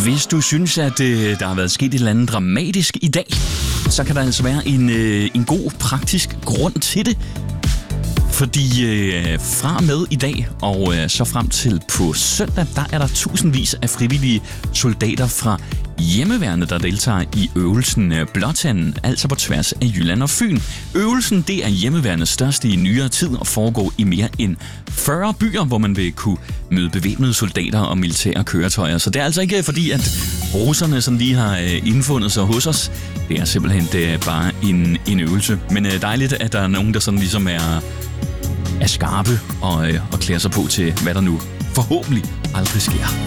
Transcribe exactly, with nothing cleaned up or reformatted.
Hvis du synes, at øh, der har været sket et eller andet dramatisk i dag, så kan der altså være en, øh, en god praktisk grund til det. Fordi øh, fra med i dag og øh, så frem til på søndag, der er der tusindvis af frivillige soldater fra hjemmeværnet, der deltager i øvelsen Blåtanden, altså på tværs af Jylland og Fyn. Øvelsen, det er hjemmeværnets største i nyere tid og foregår i mere end fyrre byer, hvor man vil kunne møde bevæbnede soldater og militære køretøjer. Så det er altså ikke fordi, at russerne sådan lige har indfundet sig hos os. Det er simpelthen det er bare en, en øvelse. Men dejligt, at der er nogen, der sådan ligesom er, er skarpe og, og klæder sig på til, hvad der nu forhåbentlig aldrig sker.